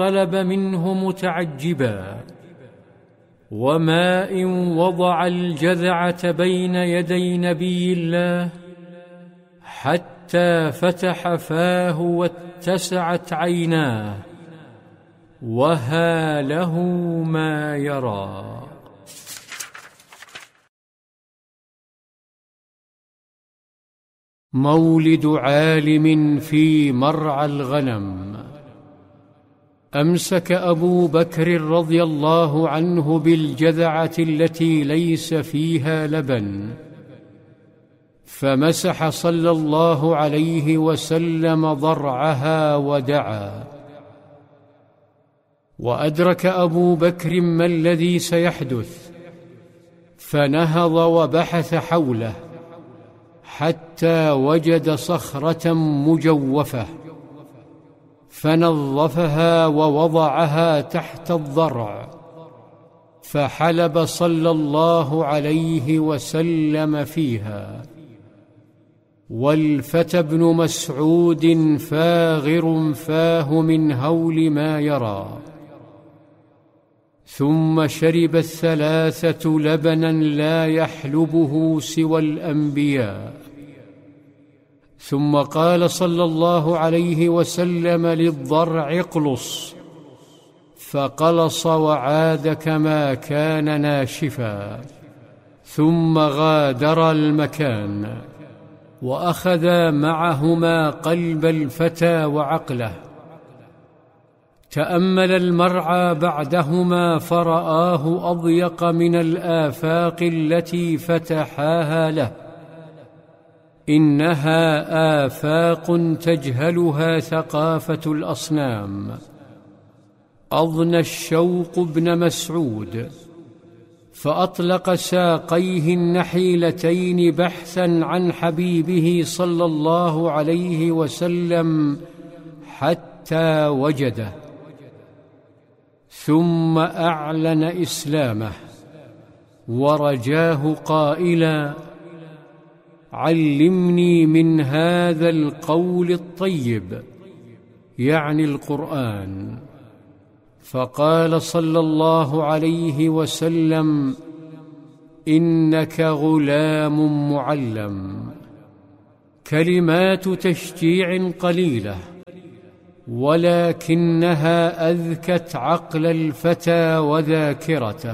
طلب منه متعجبا: وما إن وضع الجذعة بين يدي نبي الله حتى فتح فاه واتسعت عيناه وها له ما يرى. مولد عالم في مرعى الغنم. أمسك أبو بكر رضي الله عنه بالجذعة التي ليس فيها لبن، فمسح صلى الله عليه وسلم ضرعها ودعا. وأدرك أبو بكر ما الذي سيحدث، فنهض وبحث حوله حتى وجد صخرة مجوفة، فنظفها ووضعها تحت الضرع، فحلب صلى الله عليه وسلم فيها. والفتى ابن مسعود فاغر فاه من هول ما يرى. ثم شرب الثلاثة لبنا لا يحلبه سوى الأنبياء. ثم قال صلى الله عليه وسلم للضرع: اقلص، فقلص وعاد كما كان ناشفا، ثم غادر المكان، وأخذا معهما قلب الفتى وعقله. تأمل المرعى بعدهما فرآه أضيق من الآفاق التي فتحاها له. إنها آفاق تجهلها ثقافة الأصنام. أضنى الشوق ابن مسعود، فأطلق ساقيه النحيلتين بحثا عن حبيبه صلى الله عليه وسلم حتى وجده، ثم أعلن إسلامه ورجاه قائلا: علمني من هذا القول الطيب، يعني القرآن. فقال صلى الله عليه وسلم: إنك غلام معلم. كلمات تشجيع قليلة، ولكنها أذكت عقل الفتى وذاكرته،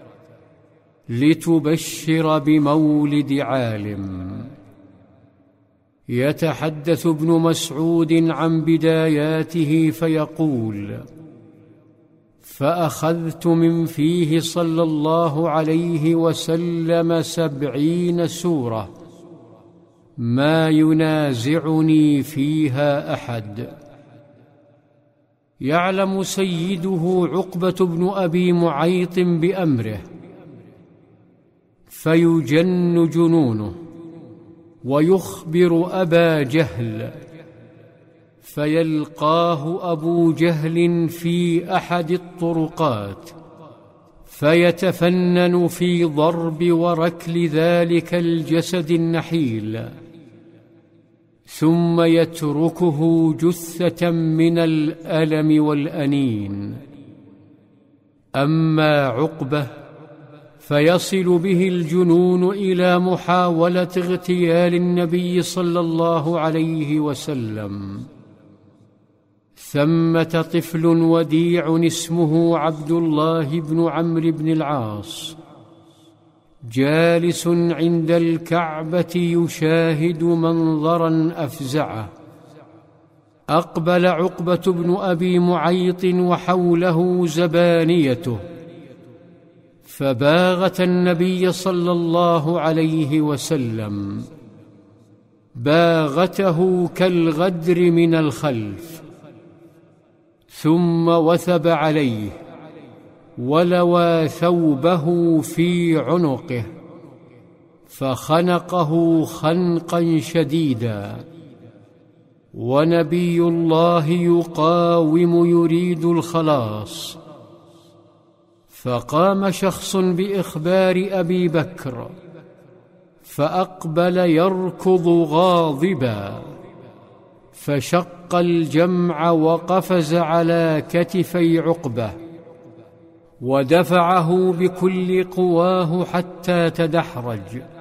لتبشر بمولد عالم. يتحدث ابن مسعود عن بداياته فيقول: فأخذت من فيه صلى الله عليه وسلم 70 سورة ما ينازعني فيها أحد. يعلم سيده عقبة بن أبي معيط بأمره، فيجن جنونه، ويخبر أبا جهل، فيلقاه أبو جهل في أحد الطرقات، فيتفنن في ضرب وركل ذلك الجسد النحيل، ثم يتركه جثة من الألم والأنين. أما عقبة فيصل به الجنون إلى محاولة اغتيال النبي صلى الله عليه وسلم. ثمة طفل وديع اسمه عبد الله بن عمرو بن العاص، جالس عند الكعبة يشاهد منظرا أفزعه. أقبل عقبة بن أبي معيط وحوله زبانيته، فباغت النبي صلى الله عليه وسلم، باغته كالغدر من الخلف، ثم وثب عليه ولوى ثوبه في عنقه، فخنقه خنقا شديدا. ونبي الله يقاوم يريد الخلاص، فقام شخص بإخبار أبي بكر، فأقبل يركض غاضبا، فشق الجمع وقفز على كتفي عقبة ودفعه بكل قواه حتى تدحرج،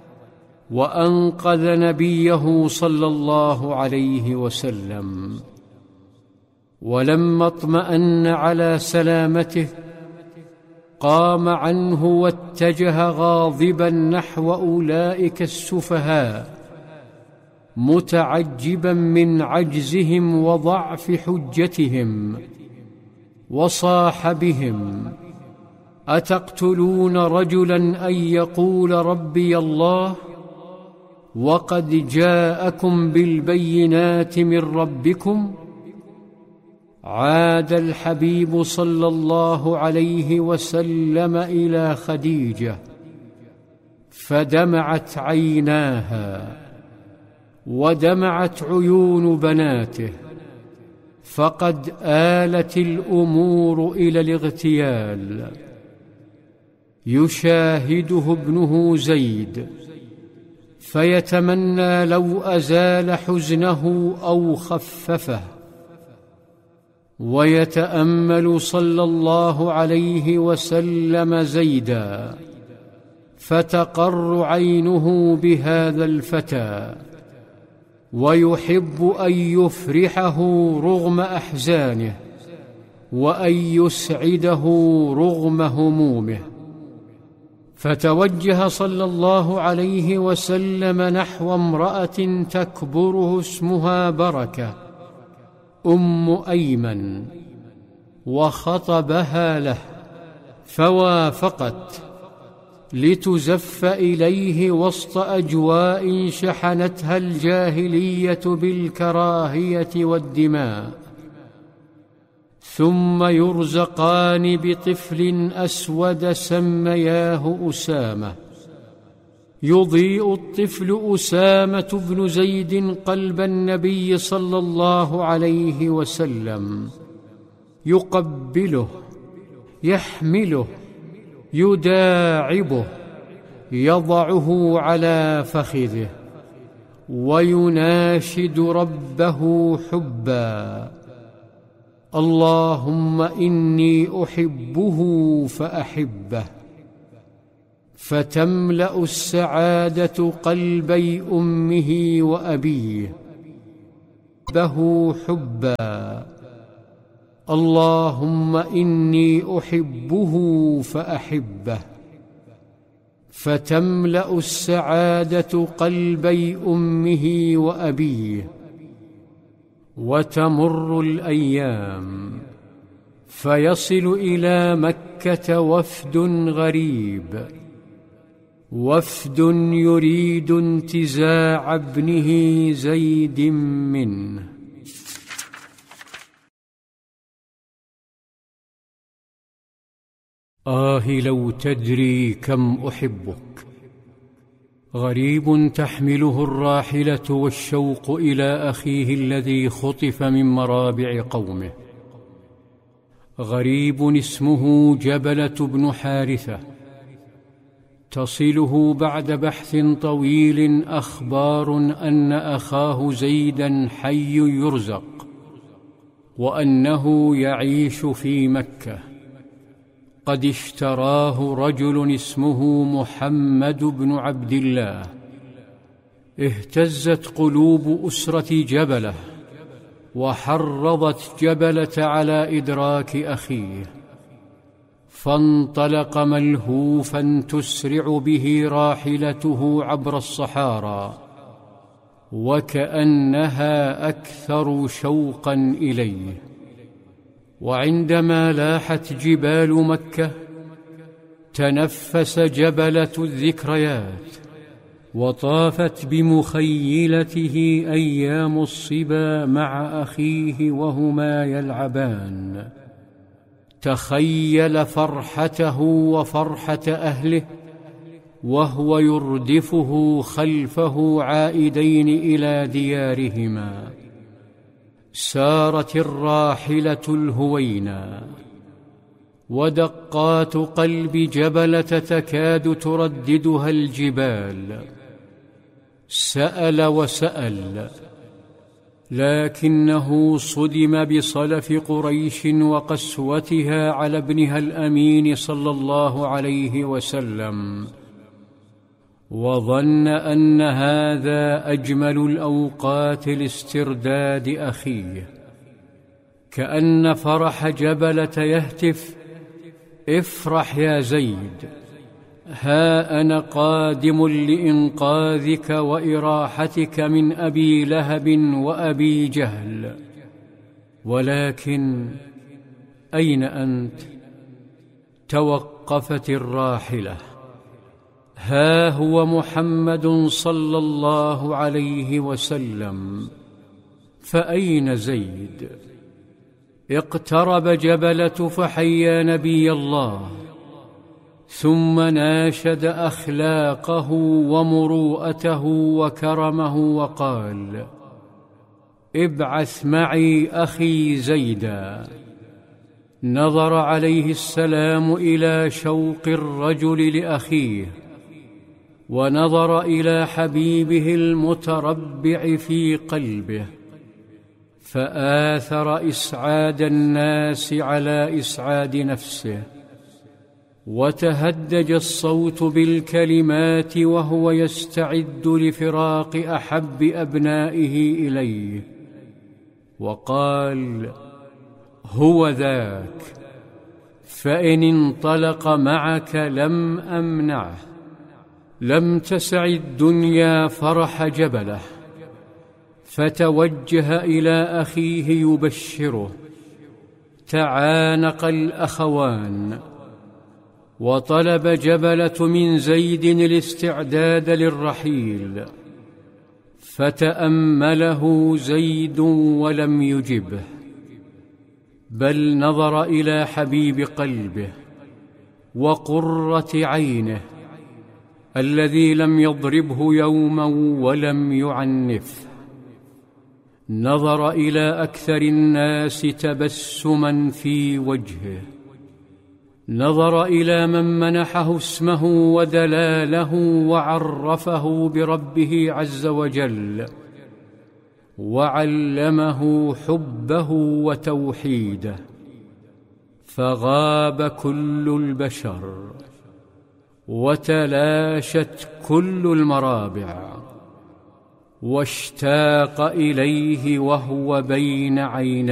وأنقذ نبيه صلى الله عليه وسلم. ولما اطمأن على سلامته قام عنه واتجه غاضبا نحو أولئك السفهاء متعجبا من عجزهم وضعف حجتهم، وصاح بهم: أتقتلون رجلا أن يقول ربي الله وقد جاءكم بالبينات من ربكم؟ عاد الحبيب صلى الله عليه وسلم إلى خديجة فدمعت عيناها ودمعت عيون بناته، فقد آلت الأمور إلى الاغتيال. يشاهده ابنه زيد فيتمنى لو أزال حزنه أو خففه، ويتأمل صلى الله عليه وسلم زيدا فتقر عينه بهذا الفتى، ويحب أن يفرحه رغم أحزانه وأن يسعده رغم همومه. فتوجه صلى الله عليه وسلم نحو امرأة تكبره اسمها بركة أم أيمن وخطبها له، فوافقت لتزف إليه وسط أجواء شحنتها الجاهلية بالكراهية والدماء، ثم يرزقان بطفل أسود سمياه أسامة. يضيء الطفل أسامة بن زيد قلب النبي صلى الله عليه وسلم، يقبله، يحمله، يداعبه، يضعه على فخذه، ويناشد ربه حبا: اللهم إني أحبه فأحبه. فتملأ السعادة قلبي أمه وأبيه به حبا: اللهم إني أحبه فأحبه. فتملأ السعادة قلبي أمه وأبيه. وتمر الأيام فيصل إلى مكة وفد غريب، وفد يريد انتزاع ابنه زيد منه. لو تدري كم أحبك. غريب تحمله الراحلة والشوق إلى أخيه الذي خطف من مرابع قومه. غريب اسمه جبلة بن حارثة. تصله بعد بحث طويل أخبار أن أخاه زيدا حي يرزق، وأنه يعيش في مكة. قد اشتراه رجل اسمه محمد بن عبد الله. اهتزت قلوب أسرة جبلة وحرضت جبلة على إدراك أخيه، فانطلق ملهوفا تسرع به راحلته عبر الصحارى، وكأنها أكثر شوقا إليه. وعندما لاحت جبال مكة تنفس جبلة الذكريات، وطافت بمخيلته أيام الصبا مع أخيه وهما يلعبان. تخيل فرحته وفرحة أهله وهو يردفه خلفه عائدين إلى ديارهما. سارت الراحلة الهوينا، ودقات قلب جبلة تكاد ترددها الجبال. سأل وسأل: لكنه صدم بصلف قريش وقسوتها على ابنها الأمين صلى الله عليه وسلم، وظن أن هذا أجمل الأوقات لاسترداد أخيه، كأن فرح جبلة يهتف: افرح يا زيد، ها أنا قادم لإنقاذك وإراحتك من أبي لهب وأبي جهل. ولكن أين أنت؟ توقفت الراحلة. ها هو محمد صلى الله عليه وسلم، فأين زيد؟ اقترب جبلة فحيا نبي الله، ثم ناشد أخلاقه ومروءته وكرمه وقال: ابعث معي أخي زيدا. نظر عليه السلام إلى شوق الرجل لأخيه، ونظر إلى حبيبه المتربع في قلبه، فآثر إسعاد الناس على إسعاد نفسه، وتهدج الصوت بالكلمات وهو يستعد لفراق أحب أبنائه إليه، وقال: هو ذاك، فإن انطلق معك لم أمنعه. لم تسع الدنيا فرح جبله، فتوجه إلى أخيه يبشره. تعانق الأخوان، وطلب جبلة من زيد الاستعداد للرحيل، فتأمله زيد ولم يجبه، بل نظر إلى حبيب قلبه وقرة عينه الذي لم يضربه يوما ولم يعنفه. نظر إلى أكثر الناس تبسما في وجهه، نظر إلى من منحه اسمه ودلاله وعرفه بربه عز وجل، وعلمه حبه وتوحيده، فغاب كل البشر، وتلاشت كل المرابع، واشتاق إليه وهو بين عينيه.